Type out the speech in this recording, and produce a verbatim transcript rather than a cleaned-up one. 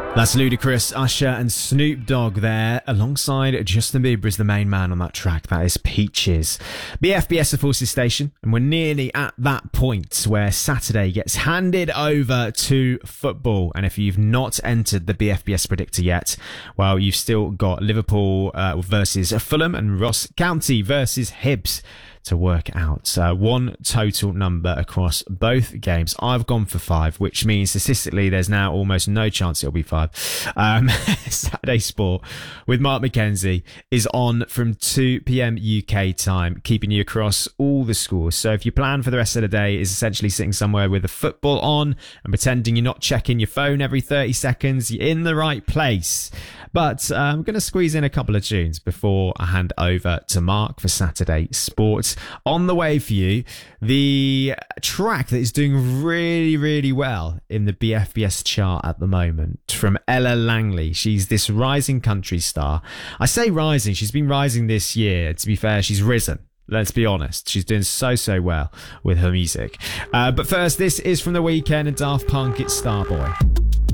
That's Ludacris, Usher and Snoop Dogg there, alongside Justin Bieber as the main man on that track. That is Peaches. B F B S, of Forces Station, and we're nearly at that point where Saturday gets handed over to football. And if you've not entered the B F B S predictor yet, well, you've still got Liverpool uh, versus Fulham and Ross County versus Hibs to work out. Uh, one total number across both games. I've gone for five, which means statistically there's now almost no chance it'll be five. Um, Saturday Sport with Mark McKenzie is on from two p.m. U K time, keeping you across all the scores. So if your plan for the rest of the day is essentially sitting somewhere with the football on and pretending you're not checking your phone every thirty seconds, you're in the right place. But uh, I'm going to squeeze in a couple of tunes before I hand over to Mark for Saturday Sports. On the way for you, the track that is doing really, really well in the B F B S chart at the moment from Ella Langley. She's this rising country star. I say rising, she's been rising this year. To be fair, she's risen. Let's be honest. She's doing so, so well with her music. Uh, but first, this is from The Weeknd and Daft Punk. It's Starboy.